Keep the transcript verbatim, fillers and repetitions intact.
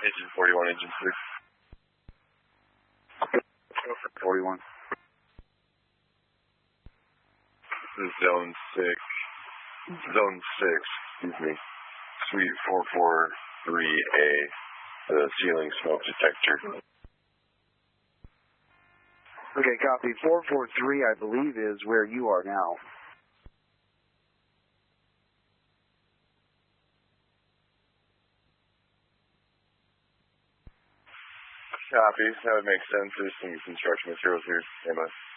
Engine forty-one, engine six. forty-one. This is zone six. Zone six, excuse me. Suite four four three A. The ceiling smoke detector. Okay, copy. four four three, I believe, is where you are now. Copy. That would make sense. There's some construction materials here. Emma.